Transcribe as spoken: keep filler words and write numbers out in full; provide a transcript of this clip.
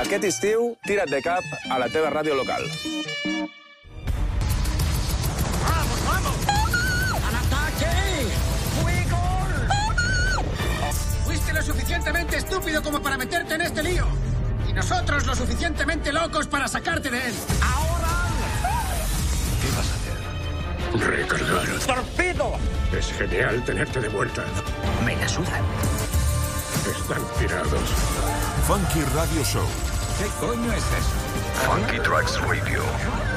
Aquest estiu, tira't de cap a la teva ràdio local. ¡Vamos, vamos! ¡Al ataque! ¡Fuego! Fuiste lo suficientemente estúpido como para meterte en este lío. Y nosotros lo suficientemente locos para sacarte de él. ¡Ahora! ¿Qué vas a hacer? Recargar. ¡Torpedo! Es genial tenerte de vuelta. Me la suda. Están tirados. Funky Radio Show. ¿Qué coño es eso? Funky Tracks Radio.